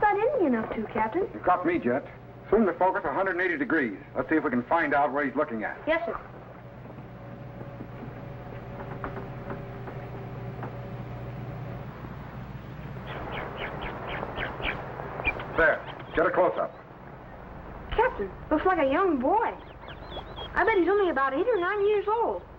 that Indian up to, Captain? You've got me, Jet. Swing the focus 180 degrees. Let's see if we can find out where he's looking at. Yes, sir. There. Get a close-up. Captain, looks like a young boy. I bet he's only about 8 or 9 years old.